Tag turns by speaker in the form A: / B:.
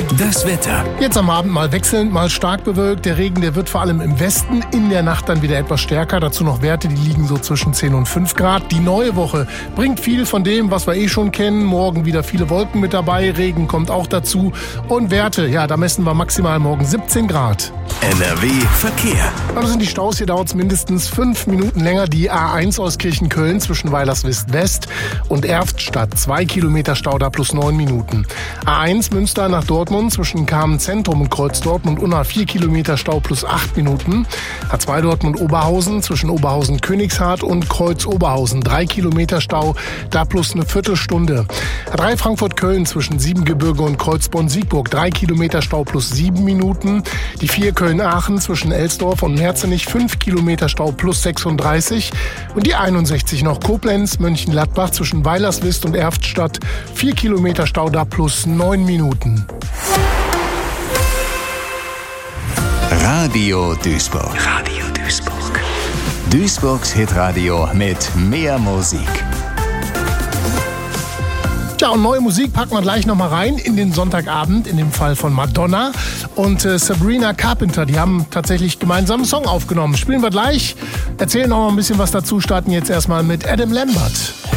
A: Das Wetter.
B: Jetzt am Abend mal wechselnd, mal stark bewölkt. Der Regen, der wird vor allem im Westen in der Nacht dann wieder etwas stärker. Dazu noch Werte, die liegen so zwischen 10 und 5 Grad. Die neue Woche bringt viel von dem, was wir schon kennen. Morgen wieder viele Wolken mit dabei. Regen kommt auch dazu. Und Werte, ja, da messen wir maximal morgen 17 Grad.
A: NRW Verkehr.
B: Also sind die Staus, hier dauert es mindestens 5 Minuten länger. Die A1 aus Kirchenköln zwischen Weilerswist West und Erftstadt. 2 Kilometer Stau, da plus 9 Minuten. A1 Münster nach Dortmund zwischen Kamen Zentrum und Kreuz Dortmund Unna 4 Kilometer Stau plus 8 Minuten. A2 Dortmund Oberhausen zwischen Oberhausen Königshardt und Kreuz Oberhausen. 3 Kilometer Stau, da plus eine Viertelstunde. A3 Frankfurt Köln zwischen Siebengebirge und Kreuz Bonn-Siegburg. 3 Kilometer Stau plus 7 Minuten. Die 4 Köln-Aachen zwischen Elsdorf und Merzenich 5 Kilometer Stau plus 36. Und die 61 noch Koblenz, Mönchengladbach zwischen Weilerswist und Erftstadt 4 Kilometer Stau da plus 9 Minuten.
A: Radio Duisburg. Radio Duisburg. Duisburgs Hitradio mit mehr Musik.
B: Ja, und neue Musik packen wir gleich nochmal rein in den Sonntagabend, in dem Fall von Madonna und Sabrina Carpenter. Die haben tatsächlich gemeinsam einen Song aufgenommen. Spielen wir gleich, erzählen noch mal ein bisschen was dazu, starten jetzt erstmal mit Adam Lambert.